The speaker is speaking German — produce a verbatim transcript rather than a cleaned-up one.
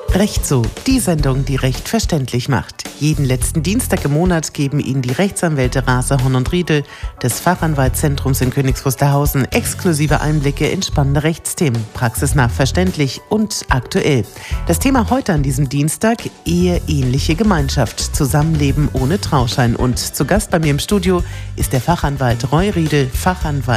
Recht so, die Sendung, die Recht verständlich macht. Jeden letzten Dienstag im Monat geben Ihnen die Rechtsanwälte Rase, Horn und Riedel des Fachanwaltszentrums in Königs Wusterhausen exklusive Einblicke in spannende Rechtsthemen, praxisnah verständlich und aktuell. Das Thema heute an diesem Dienstag: eheähnliche Gemeinschaft, Zusammenleben ohne Trauschein. Und zu Gast bei mir im Studio ist der Fachanwalt Roy Riedel, Fachanwalt